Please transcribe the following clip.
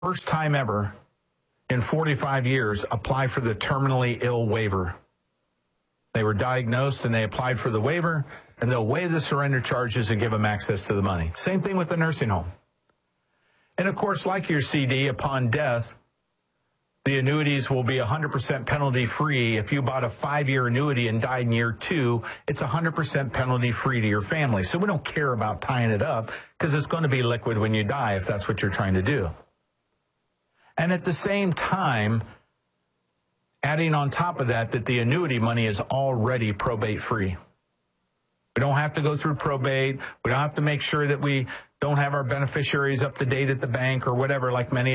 first time ever in 45 years, apply for the terminally ill waiver. They were diagnosed and they applied for the waiver, and they'll waive the surrender charges and give them access to the money. Same thing with the nursing home. And of course, like your CD, upon death, the annuities will be 100% penalty free. If you bought a 5-year annuity and died in year 2, it's 100% penalty free to your family. So we don't care about tying it up because it's going to be liquid when you die if that's what you're trying to do. And at the same time, adding on top of that the annuity money is already probate free. We don't have to go through probate. We don't have to make sure that we don't have our beneficiaries up to date at the bank or whatever, like many